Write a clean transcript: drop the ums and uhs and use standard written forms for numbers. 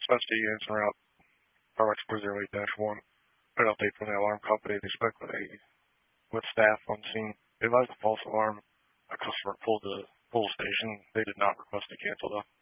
Specialty units en route RX-408-1. An update from the alarm company. They speculate with staff on scene. They advised a false alarm. A customer pulled the station. They did not request to cancel though.